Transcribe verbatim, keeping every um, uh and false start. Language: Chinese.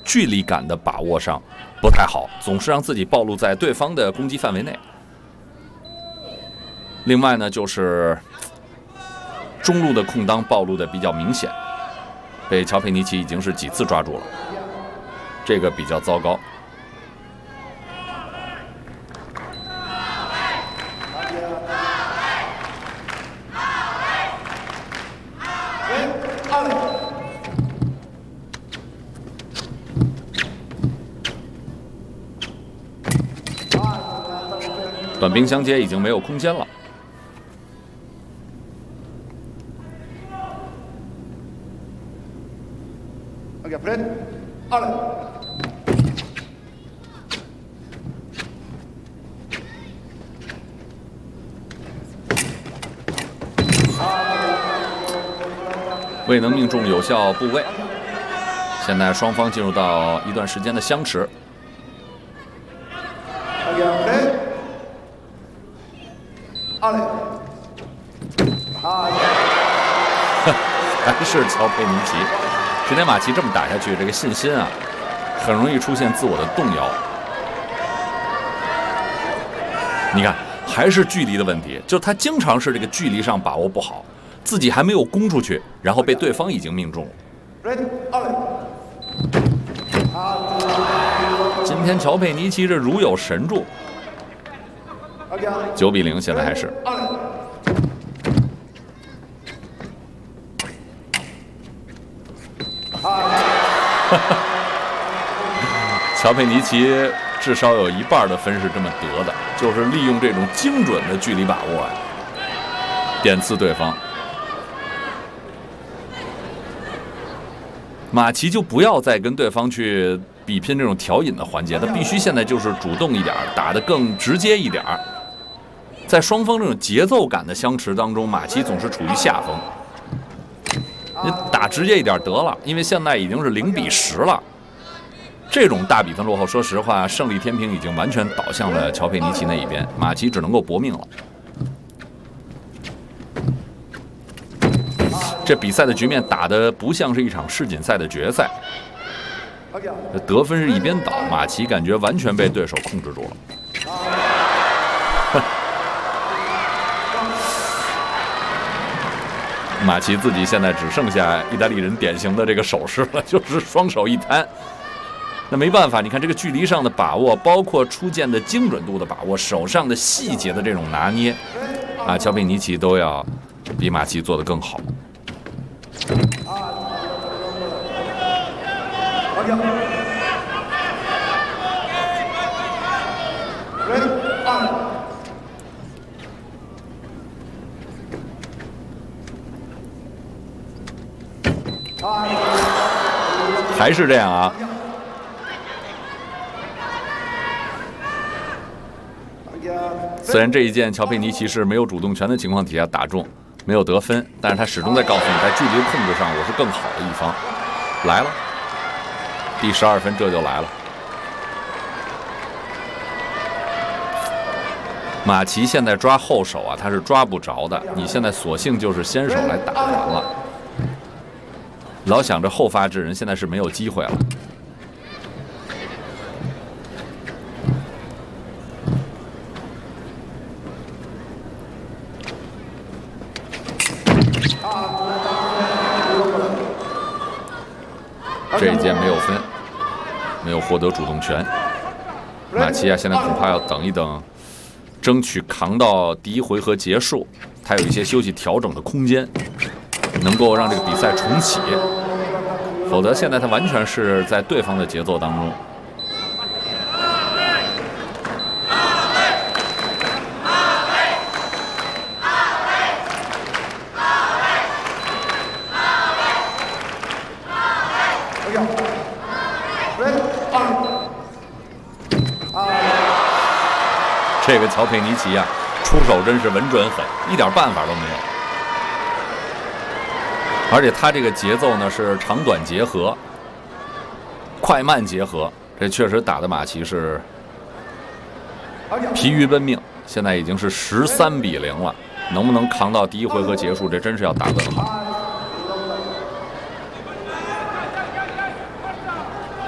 距离感的把握上不太好，总是让自己暴露在对方的攻击范围内。另外呢，就是中路的空当暴露的比较明显，被乔佩尼奇已经是几次抓住了，这个比较糟糕。短兵相接已经没有空间了。未能命中有效部位，现在双方进入到一段时间的相持。还是乔佩尼奇。今天马奇这么打下去，这个信心啊，很容易出现自我的动摇。你看，还是距离的问题，就他经常是这个距离上把握不好，自己还没有攻出去，然后被对方已经命中了。今天乔佩尼奇这如有神助。九比零，现在还是。乔佩尼奇至少有一半的分是这么得的，就是利用这种精准的距离把握啊，点刺对方。马奇就不要再跟对方去比拼这种调引的环节，他必须现在就是主动一点，打得更直接一点。在双方这种节奏感的相持当中，马奇总是处于下风。你打直接一点得了，因为现在已经是零比十了。这种大比分落后，说实话，胜利天平已经完全倒向了乔佩尼奇那一边，马奇只能够搏命了。这比赛的局面打得不像是一场世锦赛的决赛，得分是一边倒，马奇感觉完全被对手控制住了。马奇自己现在只剩下意大利人典型的这个手势了，就是双手一摊。那没办法，你看这个距离上的把握，包括出剑的精准度的把握，手上的细节的这种拿捏，啊，乔佩尼奇都要比马奇做得更好。还是这样啊。虽然这一剑乔佩尼奇是没有主动权的情况底下打中，没有得分，但是他始终在告诉你，在距离控制上我是更好的一方。来了，第十二分这就来了。马奇现在抓后手啊，他是抓不着的，你现在索性就是先手来打完了。老想着后发制人，现在是没有机会了。这一剑没有分，没有获得主动权。马奇啊，现在恐怕要等一等，争取扛到第一回合结束，他有一些休息调整的空间，能够让这个比赛重启。否则现在他完全是在对方的节奏当中。这个乔佩尼奇啊，出手真是稳准狠，一点办法都没有。而且他这个节奏呢是长短结合，快慢结合，这确实打的马奇是疲于奔命。现在已经是十三比零了，能不能扛到第一回合结束，这真是要打问号。